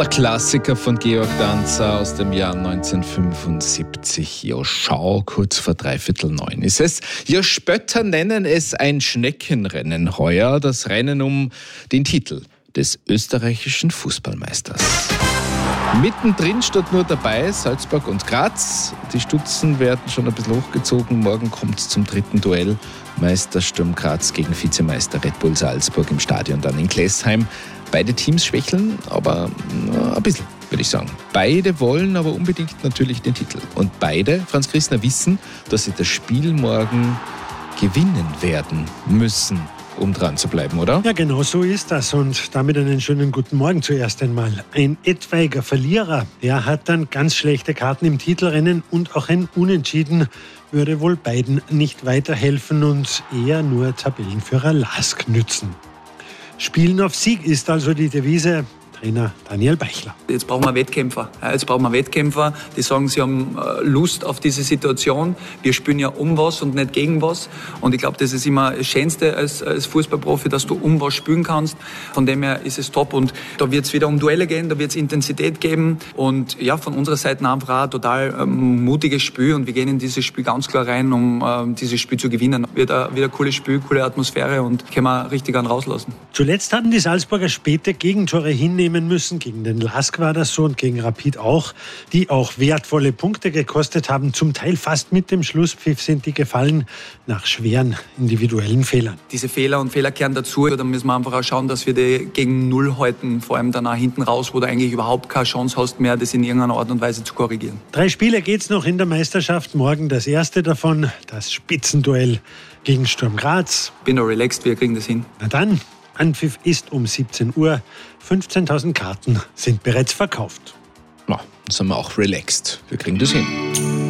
Der Klassiker von Georg Danzer aus dem Jahr 1975. Ja, schau, kurz vor 8:45 ist es. Ja, Spötter nennen es ein Schneckenrennen heuer. Das Rennen um den Titel des österreichischen Fußballmeisters. Mittendrin steht nur dabei Salzburg und Graz. Die Stutzen werden schon ein bisschen hochgezogen. Morgen kommt es zum dritten Duell. Meister Sturm Graz gegen Vizemeister Red Bull Salzburg im Stadion dann in Klessheim. Beide Teams schwächeln, aber ein bisschen, würde ich sagen. Beide wollen aber unbedingt natürlich den Titel. Und beide, Franz Christner, wissen, dass sie das Spiel morgen gewinnen werden müssen, um dran zu bleiben, oder? Ja, genau so ist das. Und damit einen schönen guten Morgen zuerst einmal. Ein etwaiger Verlierer, der hat dann ganz schlechte Karten im Titelrennen und auch ein Unentschieden würde wohl beiden nicht weiterhelfen und eher nur Tabellenführer LASK nützen. Spielen auf Sieg ist also die Devise. Trainer Daniel Beichler. Jetzt brauchen wir Wettkämpfer. Die sagen, sie haben Lust auf diese Situation. Wir spielen ja um was und nicht gegen was. Und ich glaube, das ist immer das Schönste als Fußballprofi, dass du um was spielen kannst. Von dem her ist es top. Und da wird es wieder um Duelle gehen, da wird es Intensität geben. Und ja, von unserer Seite einfach auch ein total mutiges Spiel. Und wir gehen in dieses Spiel ganz klar rein, um dieses Spiel zu gewinnen. Wieder ein cooles Spiel, coole Atmosphäre und können wir richtig an rauslassen. Zuletzt hatten die Salzburger späte Gegentore hinnehmen müssen. Gegen den LASK war das so und gegen Rapid auch, die auch wertvolle Punkte gekostet haben. Zum Teil fast mit dem Schlusspfiff sind die gefallen nach schweren individuellen Fehlern. Diese Fehler und Fehler kehren dazu. Da müssen wir einfach auch schauen, dass wir die gegen Null halten. Vor allem dann auch hinten raus, wo du eigentlich überhaupt keine Chance hast mehr, das in irgendeiner Art und Weise zu korrigieren. 3 Spiele geht's noch in der Meisterschaft. Morgen das erste davon, das Spitzenduell gegen Sturm Graz. Bin da relaxed, wir kriegen das hin. Na dann, Anpfiff ist um 17 Uhr. 15.000 Karten sind bereits verkauft. Ja, dann sind wir auch relaxed. Wir kriegen das hin.